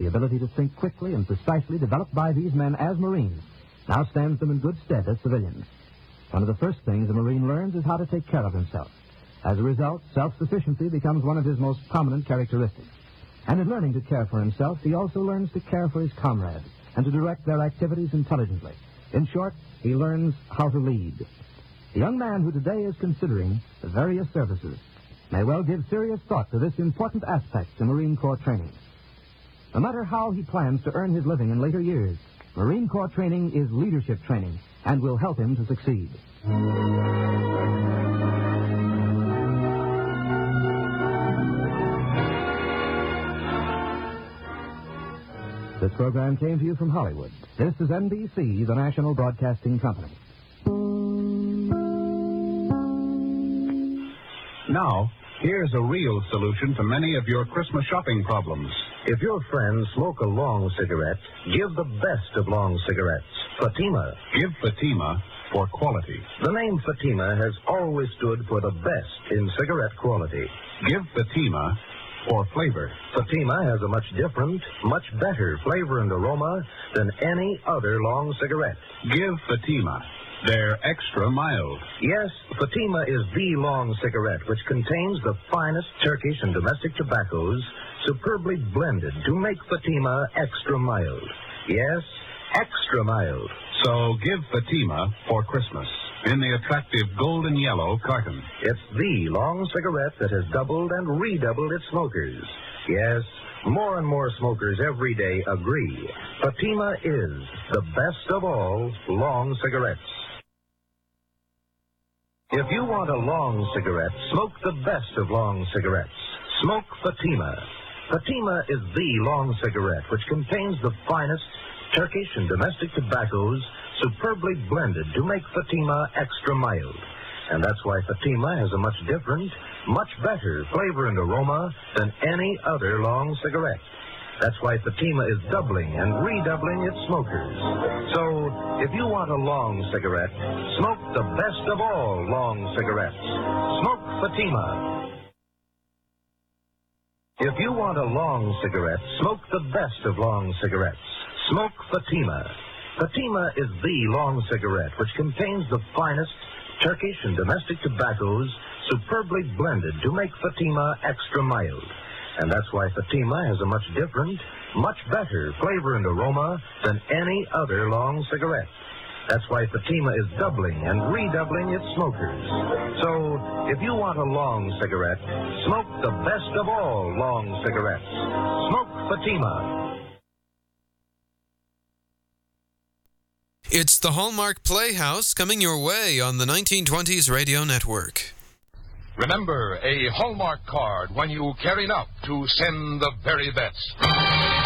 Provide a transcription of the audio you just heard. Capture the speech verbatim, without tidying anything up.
ability to think quickly and precisely developed by these men as Marines, now stands them in good stead as civilians. One of the first things a Marine learns is how to take care of himself. As a result, self-sufficiency becomes one of his most prominent characteristics. And in learning to care for himself, he also learns to care for his comrades and to direct their activities intelligently. In short, he learns how to lead. The young man who today is considering the various services may well give serious thought to this important aspect to Marine Corps training. No matter how he plans to earn his living in later years, Marine Corps training is leadership training and will help him to succeed. This program came to you from Hollywood. This is N B C, the National Broadcasting Company. Now, here's a real solution to many of your Christmas shopping problems. If your friends smoke a long cigarette, give the best of long cigarettes, Fatima. Give Fatima for quality. The name Fatima has always stood for the best in cigarette quality. Give Fatima for flavor. Fatima has a much different, much better flavor and aroma than any other long cigarette. Give Fatima. They're extra mild. Yes, Fatima is the long cigarette which contains the finest Turkish and domestic tobaccos superbly blended to make Fatima extra mild. Yes, extra mild. So give Fatima for Christmas in the attractive golden yellow carton. It's the long cigarette that has doubled and redoubled its smokers. Yes, more and more smokers every day agree. Fatima is the best of all long cigarettes. If you want a long cigarette, smoke the best of long cigarettes. Smoke Fatima. Fatima is the long cigarette which contains the finest Turkish and domestic tobaccos superbly blended to make Fatima extra mild. And that's why Fatima has a much different, much better flavor and aroma than any other long cigarette. That's why Fatima is doubling and redoubling its smokers. So, if you want a long cigarette, smoke the best of all long cigarettes. Smoke Fatima. If you want a long cigarette, smoke the best of long cigarettes. Smoke Fatima. Fatima is the long cigarette which contains the finest Turkish and domestic tobaccos superbly blended to make Fatima extra mild. And that's why Fatima has a much different, much better flavor and aroma than any other long cigarette. That's why Fatima is doubling and redoubling its smokers. So, if you want a long cigarette, smoke the best of all long cigarettes. Smoke Fatima. It's the Hallmark Playhouse coming your way on the nineteen twenties Radio Network. Remember, a Hallmark card when you care enough to send the very best.